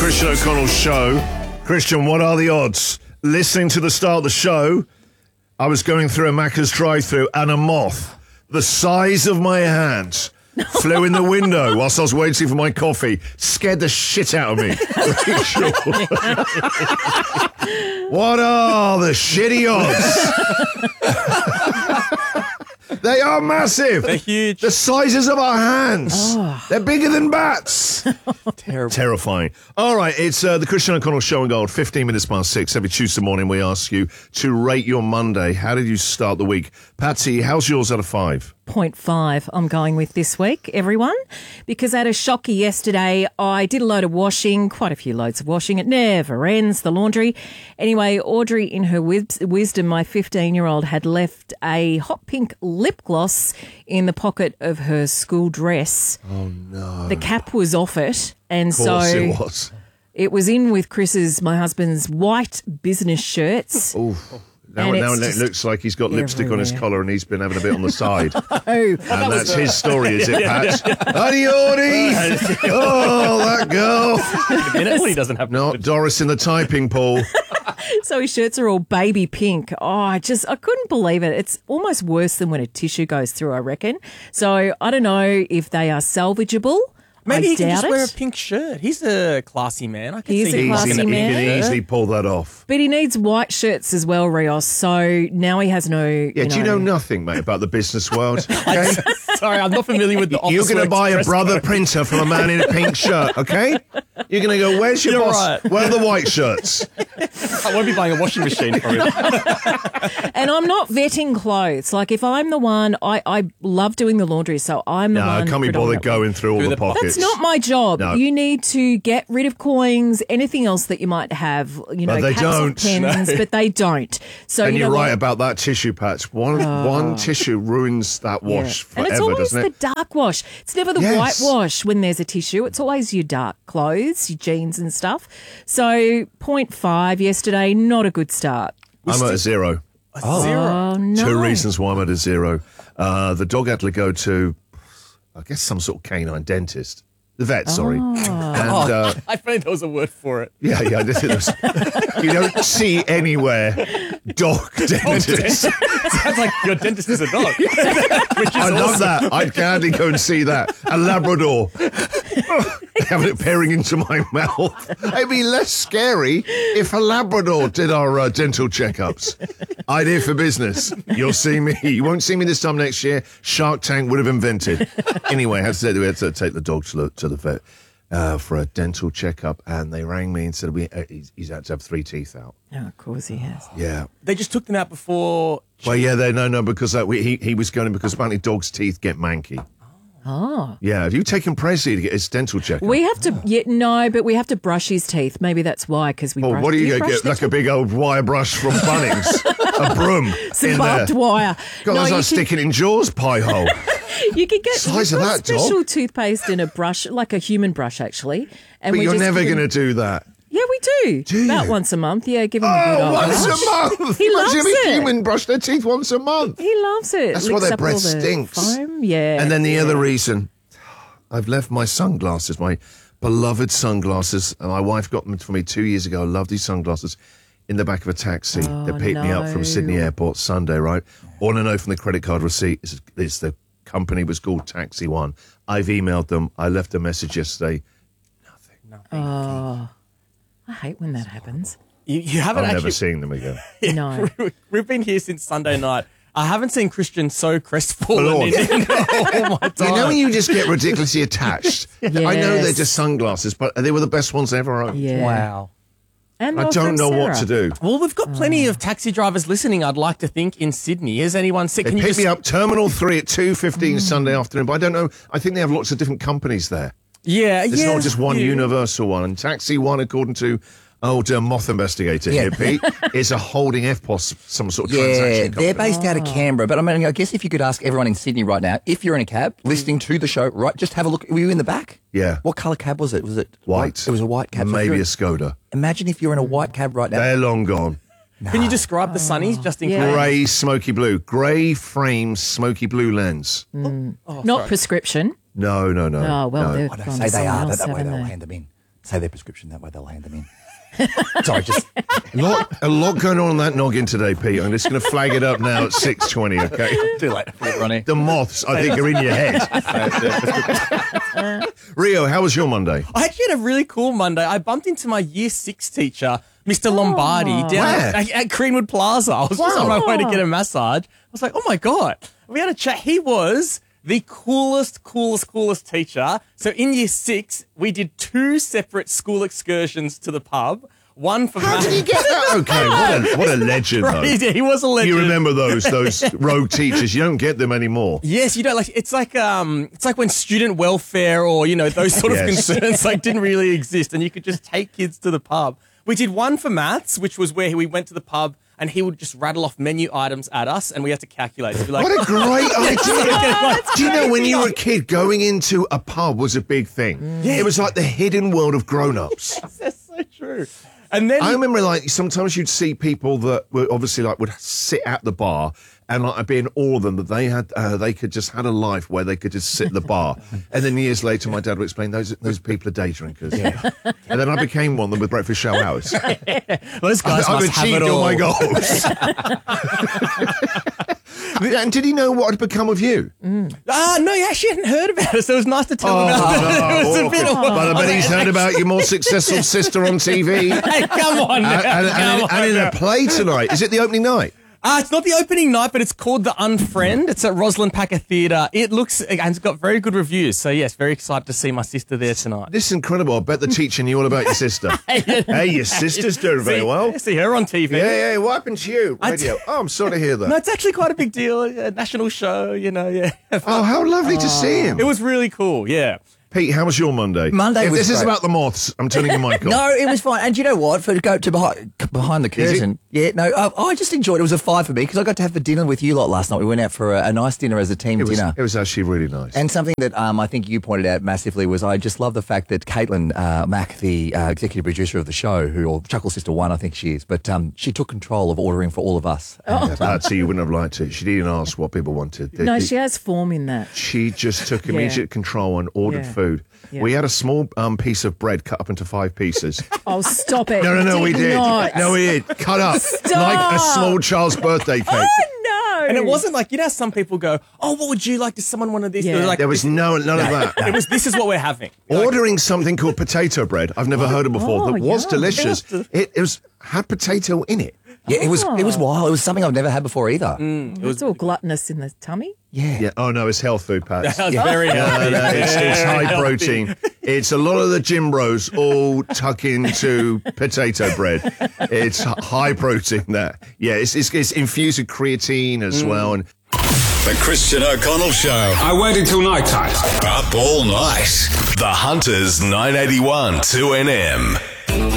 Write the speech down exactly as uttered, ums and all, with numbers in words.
Christian O'Connell show. Christian, what are the odds? Listening to the start of the show, I was going through a Macca's drive-thru and a moth the size of my hand flew in the window whilst I was waiting for my coffee. Scared the shit out of me. Rachel. What are the shitty odds? They are massive. They're huge. The sizes of our hands. Oh. They're bigger than bats. Terrible. Terrifying. All right, it's uh, the Christian O'Connell Show and Gold, fifteen minutes past six. Every Tuesday morning we ask you to rate your Monday. How did you start the week? Patsy, how's yours out of five? zero point five I'm going with this week, everyone, because I had a shocky yesterday. I did a load of washing, quite a few loads of washing. It never ends, the laundry. Anyway, Audrey, in her wis- wisdom, my fifteen-year-old had left a hot pink lip gloss in the pocket of her school dress. Oh, no. The cap was off it, and Of course so it was. it was in with Chris's, my husband's, white business shirts. Oof. Now, And now it's it just looks like he's got lipstick on his everywhere. collar and he's been having a bit on the side. Oh, And that's his story, is it, Pat? Honey, Audie! Oh, that girl. A minute when he doesn't have Not Doris in the typing pool. So his shirts are all baby pink. Oh, I just, I couldn't believe it. It's almost worse than when a tissue goes through, I reckon. So I don't know if they are salvageable. Maybe I he can doubt just it. wear a pink shirt. He's a classy man. I can He is see a him classy in a He pink man. can shirt. easily pull that off. But he needs white shirts as well, Rios. So now he has no. Yeah, you do you know nothing, mate, about the business world? Okay? Sorry, I'm not familiar with the You're office going to works buy a dress brother code. printer from a man in a pink shirt, okay? You're going to go, where's your You're boss? right. Where are the white shirts? I won't be buying a washing machine for him. And I'm not vetting clothes. Like if I'm the one, I, I love doing the laundry, so I'm the No, one. can't be bothered predominantly. going through all Through the the- pockets. That's not my job. No. You need to get rid of coins, anything else that you might have, you know, But they caps off don't. pens, No. but they don't. So And you you're know right what? about that tissue patch. One one tissue ruins that Yeah. wash And forever, it's always doesn't the it? dark wash. It's never the Yes. white wash when there's a tissue. It's always your dark clothes, your jeans and stuff. So zero point five yesterday, not a good start. I'm at a zero. Oh. Zero. Oh, no. Two reasons why I'm at a zero. Uh, the dog had to go to, I guess, some sort of canine dentist. The vet, sorry. Oh. And uh, I think there was a word for it. yeah, yeah, this is, you don't see anywhere dog dentist. Sounds like your dentist is a dog. Which is I love awesome. that. I'd gladly go and see that. A Labrador. Having it peering into my mouth. It'd be less scary if a Labrador did our uh, dental checkups. Idea for business. You'll see me. You won't see me this time next year. Shark Tank would have invented. Anyway, I had to, say, we had to take the dog to the, to the vet uh, for a dental checkup, and they rang me and said we, uh, he's, he's had to have three teeth out. Oh, of course he has. Yeah. They just took them out before. Well, yeah, they no, no, because uh, we, he he was going because apparently dogs' teeth get manky. Oh. Yeah, have you taken Prezi to get his dental checkup? We have to, yeah, no, but we have to brush his teeth. Maybe that's why, because we Oh, brush. what do you, brush get? their Like a big old wire brush from Bunnings? A broom Some in barbed there. wire. God, No, that's you like can- sticking in Jaws pie hole. You could get Size we've of got that, dog. special toothpaste and a brush, like a human brush, actually. And But we you're just never give going to him- do that. Yeah, we do. Do About you? once a month. Yeah, give him a good Oh, old once brush. a month. He Imagine loves if a it. human brush their teeth once a month. He loves it. That's why Licks their up all breath the stinks. Foam. Yeah. And then the yeah. other reason, I've left my sunglasses, my beloved sunglasses, and my wife got them for me two years ago. I love these sunglasses. In the back of a taxi. Oh, they picked me up no. from Sydney Airport Sunday, right? All I know from the credit card receipt is, is the company was called Taxi One. I've emailed them. I left a message yesterday. Oh, I hate when that happens. You, you haven't I'm actually. never seeing them again. No. We've been here since Sunday night. I haven't seen Christian so crestfallen Lord. in, in all my time. You know when you just get ridiculously attached? I know they're Yes. just sunglasses, but they were the best ones I ever owned. Yeah. Wow. And I they're don't from know what Sarah. to do. Well, we've got plenty Oh. of taxi drivers listening, I'd like to think, in Sydney. Is anyone sick? They Can you picked just... me up Terminal three at two fifteen Hmm. Sunday afternoon, but I don't know. I think they have lots of different companies there. Yeah, It's yeah. not just one yeah. universal one. And Taxi One, according to old uh, moth investigator Yeah. here, Pete, is a holding F P O S, some sort of Yeah, transaction company. they're based out of Canberra. But I mean, I guess if you could ask everyone in Sydney right now, if you're in a cab listening to the show, right, just have a look. Were you in the back? Yeah. What colour cab was it? Was it White. It was a white cab. So if Maybe you're- a Skoda. Imagine if you're in a white cab right now. They're long gone. Can you describe the sunnies just in Yeah. case? Grey, smoky blue. Grey frame, smoky blue lens. Oh, Not sorry. prescription. No, no, no. Oh, well, no. they're I don't gone say to they someone are, else, but that way haven't they'll they? hand them in. say their prescription. That way they'll hand them in. Sorry, just A lot, a lot going on in that noggin today, Pete. I'm just going to flag it up now at six twenty, okay? too late, Ronnie. The moths, I think, are in your head. Rio, how was your Monday? I actually had a really cool Monday. I bumped into my year six teacher, Mister Lombardi, down Where? at, at Greenwood Plaza. I was just Wow. on my way to get a massage. I was like, oh my God. We had a chat. He was the coolest, coolest, coolest teacher. So in year six, we did two separate school excursions to the pub. One for How maths. did he get that? Okay, what a, what a legend, though. Right, he was a legend. You remember those those rogue teachers? You don't get them anymore. Yes, you don't like. It's like um, it's like when student welfare or you know those sort of Yes. concerns like didn't really exist, and you could just take kids to the pub. We did one for maths, which was where we went to the pub and he would just rattle off menu items at us, and we had to calculate. So be like, What a great idea! Do you know when you were a like, kid, going into a pub was a big thing? Yeah. It was like the hidden world of grown-ups. That's so true. And then I remember, like, sometimes you'd see people that were obviously like would sit at the bar, and like I'd be in awe of them that they had, uh, they could just had a life where they could just sit at the bar. And then years later, my dad would explain those those people are day drinkers. Yeah. And then I became one of them with breakfast show hours. those guys I've must have achieved it all all. my goals. And did he know what had become of you? Ah, no, you actually hadn't heard about it, so it was nice to tell him about it. It was a bit awkward. awkward. But I bet he's heard about your more successful sister on T V. And, Hey, come on, now. and, and, come on and in now. a play tonight. Is it the opening night? Uh, it's not the opening night, but it's called The Unfriend. It's at Rosalind Packer Theatre. It looks, and it's got very good reviews. So, yes, very excited to see my sister there tonight. This is incredible. I bet the teacher knew all about your sister. Hey, your sister's doing very see, well. See her on T V. Yeah, yeah. What happened to you? I Radio. t- Oh, I'm sorry to hear that. No, it's actually quite a big deal. A national show, you know, yeah. Oh, how lovely to see him. It was really cool, yeah. Pete, how was your Monday? Monday If was this is great. about the moths, I'm turning your mic off. No, it was fine. And you know what? For to go to behind, behind the Is it? curtain, yeah, no, uh, I just enjoyed it. It was a five for me because I got to have the dinner with you lot last night. We went out for a, a nice dinner as a team It was, dinner. it was actually really nice. And something that um, I think you pointed out massively was I just love the fact that Caitlin uh, Mack, the uh, executive producer of the show, who or Chuckle Sister One, I think she is, but um, she took control of ordering for all of us. Yeah, that's you wouldn't have liked it. She didn't ask what people wanted. The- No, the- she has form in that. She just took immediate control and ordered Yeah. food. Yeah. We had a small um, piece of bread cut up into five pieces. Oh, stop it. No, no, no, You we did. not. No, we did. Cut up Stop. like a small child's birthday cake. Oh, no. And it wasn't like, you know, how some people go, oh, what would you like? Does someone want this? Yeah. They were like, There was no none of that. it was, this is what we're having. Ordering something called potato bread, I've never heard of before, Oh, that was yum. delicious. It, it was had potato in it. Yeah, it was it was wild. It was something I've never had before either. It's all gluttonous in the tummy. Yeah. Yeah. Oh no, it's health food, Pat. That was very No, healthy. no, it's, it's Very high healthy. protein. It's a lot of the gym bros all tuck into potato bread. It's h- high protein. That yeah, it's it's, it's infused with creatine as well. And The Christian O'Connell Show. I waited till night time. Up all night. The Hunters nine eighty-one two N M.